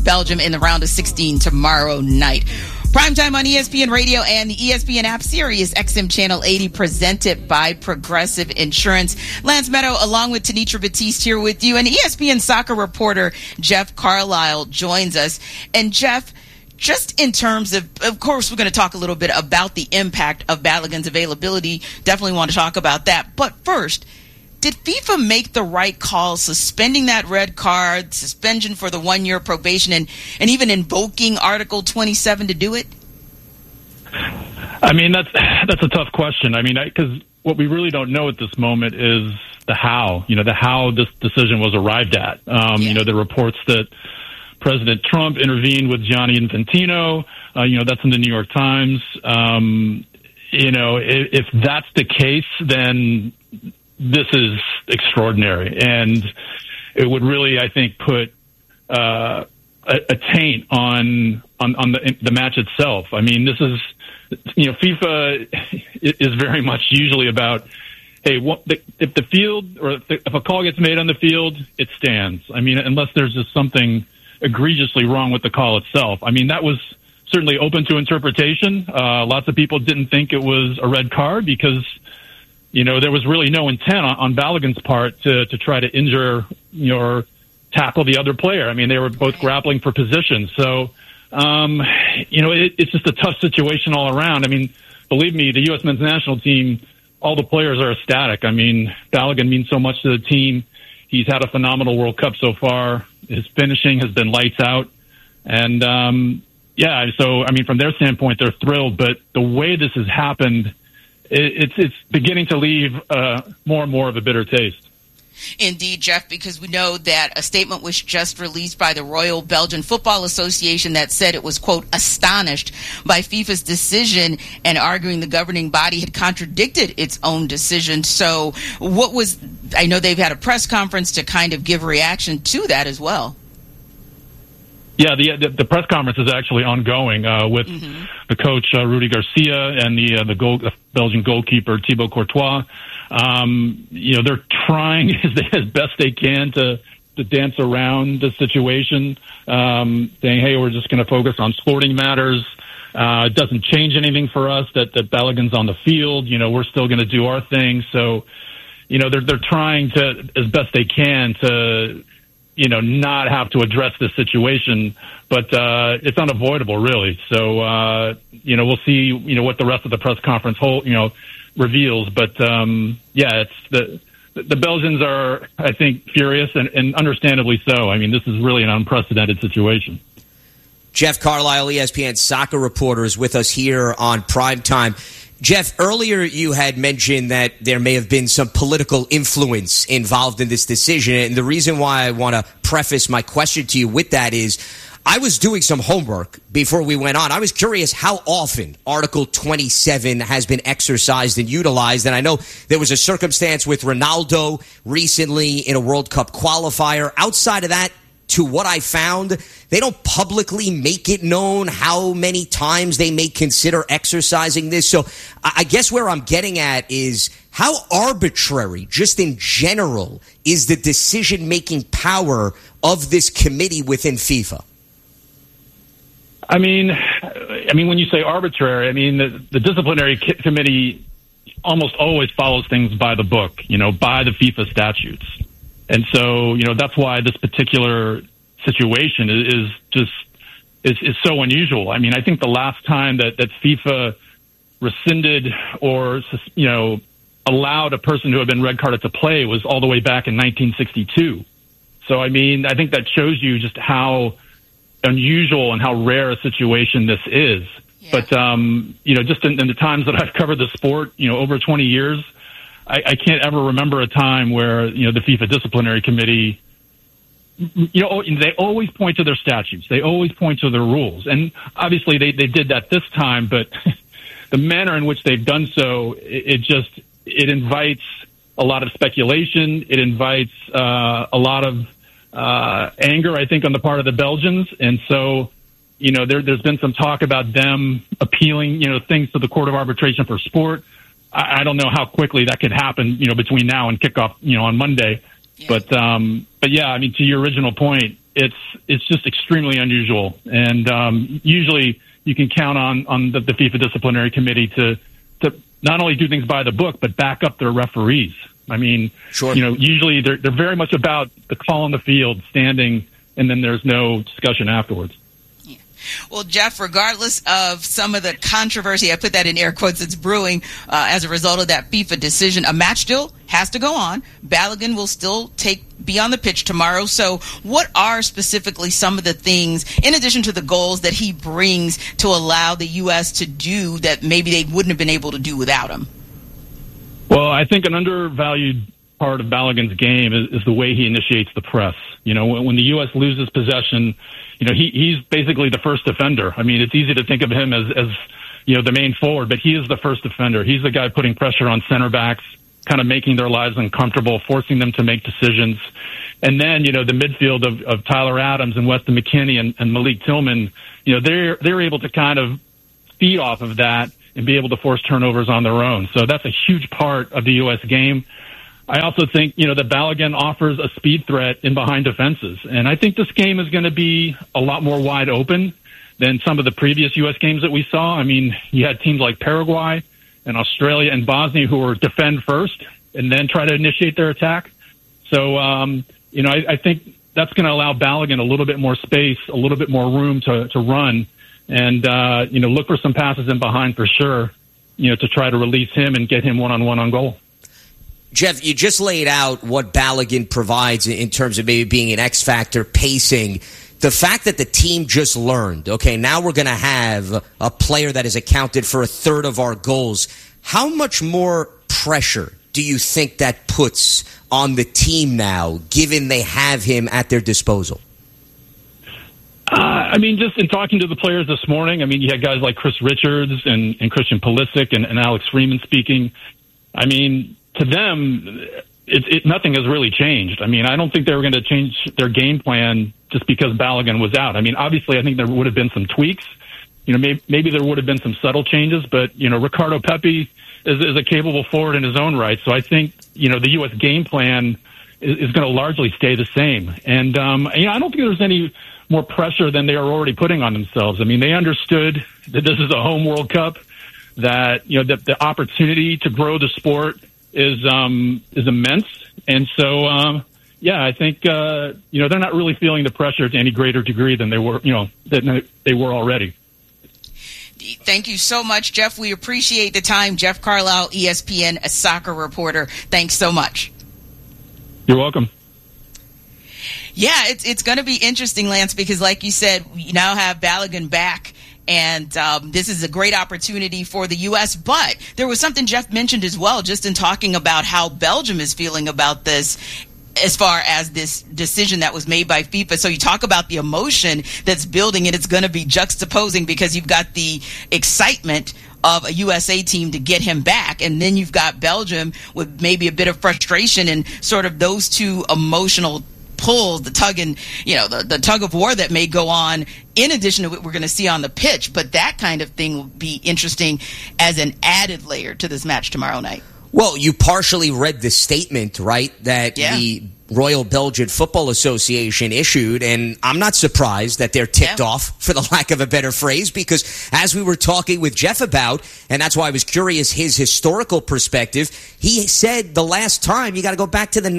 Belgium in the round of 16 tomorrow night. Primetime on ESPN Radio and the ESPN app, Sirius XM Channel 80, presented by Progressive Insurance. Lance Meadow, along with Tanitra Batiste, here with you. And ESPN soccer reporter Jeff Carlisle joins us. And Jeff, just in terms of course, we're going to talk a little bit about the impact of Balogun's availability. Definitely want to talk about that. But first, did FIFA make the right call suspending that red card, suspension for the 1-year probation, and even invoking Article 27 to do it? I mean, that's a tough question. I mean, because what we really don't know at this moment is the how this decision was arrived at. The reports that President Trump intervened with Gianni Infantino, that's in the New York Times. If that's the case, then this is extraordinary. And it would really, I think, put a taint on the match itself. I mean, this is, FIFA is very much usually about, hey, if the field or if a call gets made on the field, it stands. I mean, unless there's just something egregiously wrong with the call itself. I mean, that was certainly open to interpretation. Lots of people didn't think it was a red card because, there was really no intent on Balogun's part to try to injure or tackle the other player. I mean, they were both grappling for position. So, it's just a tough situation all around. I mean, believe me, the U.S. men's national team, all the players are ecstatic. I mean, Balogun means so much to the team. He's had a phenomenal World Cup so far. His finishing has been lights out. And, so, I mean, from their standpoint, they're thrilled. But the way this has happened, it's beginning to leave more and more of a bitter taste. Indeed, Jeff, because we know that a statement was just released by the Royal Belgian Football Association that said it was, quote, astonished by FIFA's decision and arguing the governing body had contradicted its own decision. So I know they've had a press conference to kind of give reaction to that as well. Yeah, the press conference is actually ongoing with the coach Rudy Garcia and the Belgian goalkeeper Thibaut Courtois. They're trying as best they can to dance around the situation, saying, "Hey, we're just going to focus on sporting matters. It doesn't change anything for us that Balogun's on the field. We're still going to do our thing." So, they're trying to as best they can to not have to address this situation, but it's unavoidable, really. So, we'll see, what the rest of the press conference reveals. But, it's the Belgians are, I think, furious and understandably so. I mean, this is really an unprecedented situation. Jeff Carlisle, ESPN soccer reporter, is with us here on Primetime. Jeff, earlier you had mentioned that there may have been some political influence involved in this decision. And the reason why I want to preface my question to you with that is I was doing some homework before we went on. I was curious how often Article 27 has been exercised and utilized. And I know there was a circumstance with Ronaldo recently in a World Cup qualifier. Outside of that, to what I found, they don't publicly make it known how many times they may consider exercising this. So I guess where I'm getting at is how arbitrary, just in general, is the decision-making power of this committee within FIFA? I mean, when you say arbitrary, I mean, the disciplinary committee almost always follows things by the book, by the FIFA statutes. And so, that's why this particular situation is so unusual. I mean, I think the last time that FIFA rescinded or, allowed a person who had been red carded to play was all the way back in 1962. So, I mean, I think that shows you just how unusual and how rare a situation this is. Yeah. But, just in the times that I've covered the sport, over 20 years, I can't ever remember a time where, the FIFA disciplinary committee, they always point to their statutes. They always point to their rules. And obviously they did that this time, but the manner in which they've done so, it invites a lot of speculation. It invites a lot of anger, I think, on the part of the Belgians. And so, there's been some talk about them appealing, things to the Court of Arbitration for Sport. I don't know how quickly that could happen, between now and kickoff, on Monday. Yeah. But yeah, I mean, to your original point, it's just extremely unusual. And usually you can count on the FIFA disciplinary committee to not only do things by the book, but back up their referees. I mean, sure. Usually they're very much about the call on the field, standing, and then there's no discussion afterwards. Yeah. Well, Jeff, regardless of some of the controversy, I put that in air quotes, it's brewing as a result of that FIFA decision, a match still has to go on. Balogun will still be on the pitch tomorrow. So what are specifically some of the things, in addition to the goals, that he brings to allow the U.S. to do that maybe they wouldn't have been able to do without him? Well, I think an undervalued part of Balogun's game is the way he initiates the press. When the U.S. loses possession, he's basically the first defender. I mean, it's easy to think of him as the main forward, but he is the first defender. He's the guy putting pressure on center backs, kind of making their lives uncomfortable, forcing them to make decisions. And then, the midfield of Tyler Adams and Weston McKennie and Malik Tillman, they're able to kind of feed off of that and be able to force turnovers on their own. So that's a huge part of the U.S. game. I also think, that Balogun offers a speed threat in behind defenses. And I think this game is going to be a lot more wide open than some of the previous U.S. games that we saw. I mean, you had teams like Paraguay and Australia and Bosnia who were defend first and then try to initiate their attack. So, I think that's going to allow Balogun a little bit more space, a little bit more room to run and, look for some passes in behind for sure, to try to release him and get him one-on-one on goal. Jeff, you just laid out what Balogun provides in terms of maybe being an X factor, pacing. The fact that the team just learned, okay, now we're going to have a player that has accounted for a third of our goals. How much more pressure do you think that puts on the team now, given they have him at their disposal? Just in talking to the players this morning, you had guys like Chris Richards and Christian Pulisic and Alex Freeman speaking. To them, nothing has really changed. I don't think they were going to change their game plan just because Balogun was out. Obviously, I think there would have been some tweaks. Maybe there would have been some subtle changes, but, Ricardo Pepi is a capable forward in his own right. So I think, the U.S. game plan is going to largely stay the same. And, I don't think there's any more pressure than they are already putting on themselves. They understood that this is a home World Cup, that, that the opportunity to grow the sport is immense. And so, I think, they're not really feeling the pressure to any greater degree than they were, than they were already. Thank you so much, Jeff. We appreciate the time. Jeff Carlisle, ESPN soccer reporter. Thanks so much. You're welcome. Yeah, it's going to be interesting, Lance, because like you said, we now have Balogun back. And this is a great opportunity for the U.S. But there was something Jeff mentioned as well, just in talking about how Belgium is feeling about this as far as this decision that was made by FIFA. So you talk about the emotion that's building, and it's going to be juxtaposing because you've got the excitement of a USA team to get him back, and then you've got Belgium with maybe a bit of frustration, and sort of those two emotional pulls, the tug and the tug of war that may go on in addition to what we're going to see on the pitch. But that kind of thing will be interesting as an added layer to this match tomorrow night. Well, you partially read the statement, right, that the Royal Belgian Football Association issued, and I'm not surprised that they're ticked off, for the lack of a better phrase, because as we were talking with Jeff about, and that's why I was curious his historical perspective, he said the last time you got to go back to the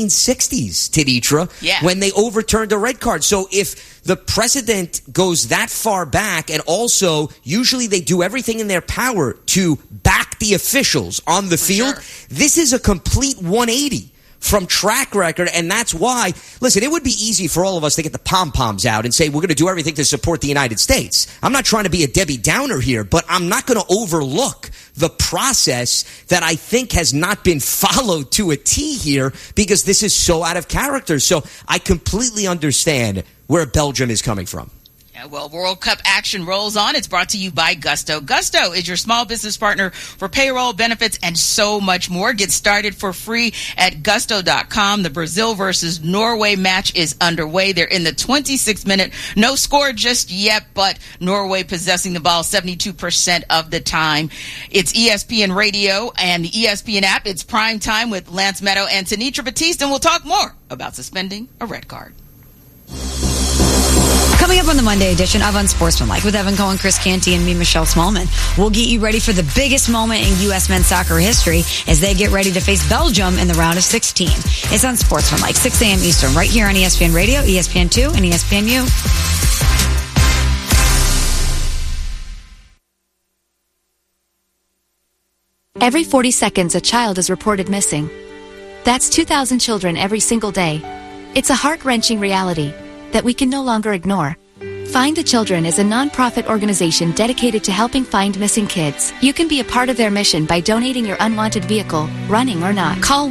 1960s, Tenitra, when they overturned a red card. So if the precedent goes that far back, and also usually they do everything in their power to back the officials on the field, this is a complete 180 from track record, and that's why, listen, it would be easy for all of us to get the pom-poms out and say we're going to do everything to support the United States. I'm not trying to be a Debbie Downer here, but I'm not going to overlook the process that I think has not been followed to a T here, because this is so out of character. So I completely understand where Belgium is coming from. Yeah, well, World Cup action rolls on. It's brought to you by Gusto. Gusto is your small business partner for payroll, benefits, and so much more. Get started for free at gusto.com. The Brazil versus Norway match is underway. They're in the 26th minute. No score just yet, but Norway possessing the ball 72% of the time. It's ESPN Radio and the ESPN app. It's Prime Time with Lance Meadow and Tenitra Batiste, and we'll talk more about suspending a red card. on the Monday edition of Unsportsmanlike with Evan Cohen, Chris Canty, and me, Michelle Smallman. We'll get you ready for the biggest moment in U.S. men's soccer history as they get ready to face Belgium in the round of 16. It's Unsportsmanlike, 6 a.m. Eastern, right here on ESPN Radio, ESPN2, and ESPNU. Every 40 seconds, a child is reported missing. That's 2,000 children every single day. It's a heart-wrenching reality that we can no longer ignore. Find the Children is a non-profit organization dedicated to helping find missing kids. You can be a part of their mission by donating your unwanted vehicle, running or not. Call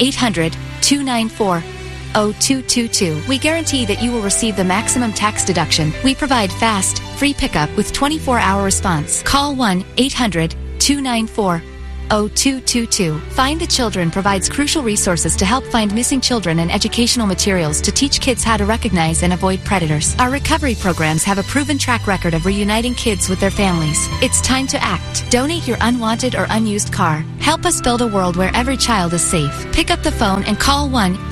1-800-294-0222. We guarantee that you will receive the maximum tax deduction. We provide fast, free pickup with 24-hour response. Call 1-800-294-0222. Find the Children provides crucial resources to help find missing children and educational materials to teach kids how to recognize and avoid predators. Our recovery programs have a proven track record of reuniting kids with their families. It's time to act. Donate your unwanted or unused car. Help us build a world where every child is safe. Pick up the phone and call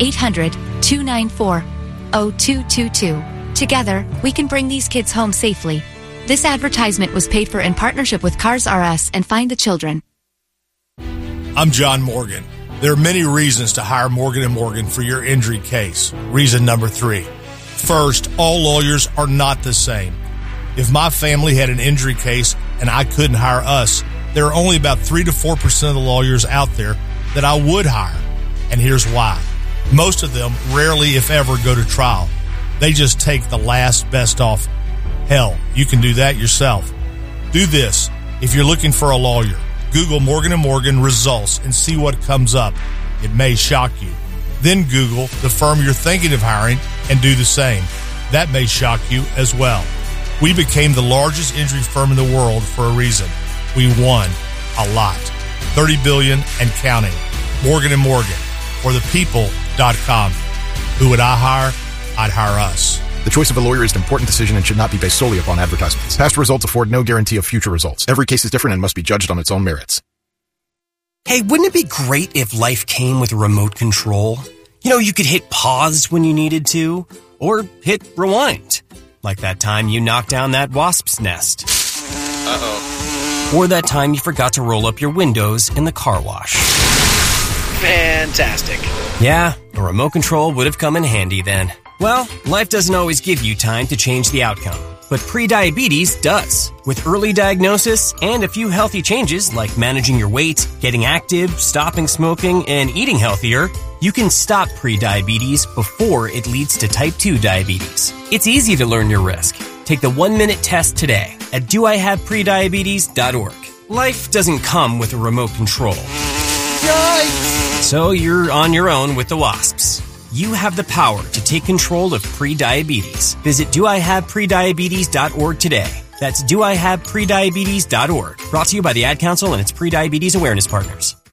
1-800-294-0222. Together, we can bring these kids home safely. This advertisement was paid for in partnership with Cars R Us and Find the Children. I'm John Morgan. There are many reasons to hire Morgan & Morgan for your injury case. Reason number 3. First, all lawyers are not the same. If my family had an injury case and I couldn't hire us, there are only about 3 to 4% of the lawyers out there that I would hire. And here's why. Most of them rarely, if ever, go to trial. They just take the last best offer. Hell, you can do that yourself. Do this. If you're looking for a lawyer, Google Morgan & Morgan results and see what comes up. It may shock you. Then Google the firm you're thinking of hiring and do the same. That may shock you as well. We became the largest injury firm in the world for a reason. We won a lot. $30 billion and counting. Morgan & Morgan, or thepeople.com. Who would I hire? I'd hire us. The choice of a lawyer is an important decision and should not be based solely upon advertisements. Past results afford no guarantee of future results. Every case is different and must be judged on its own merits. Hey, wouldn't it be great if life came with a remote control? You know, you could hit pause when you needed to, or hit rewind. Like that time you knocked down that wasp's nest. Uh-oh. Or that time you forgot to roll up your windows in the car wash. Fantastic. Yeah, a remote control would have come in handy then. Well, life doesn't always give you time to change the outcome, but prediabetes does. With early diagnosis and a few healthy changes like managing your weight, getting active, stopping smoking, and eating healthier, you can stop prediabetes before it leads to type 2 diabetes. It's easy to learn your risk. Take the 1-minute test today at doihaveprediabetes.org. Life doesn't come with a remote control. Yikes! So you're on your own with the wasps. You have the power to take control of prediabetes. Visit doihaveprediabetes.org today. That's doihaveprediabetes.org. Brought to you by the Ad Council and its Prediabetes Awareness Partners.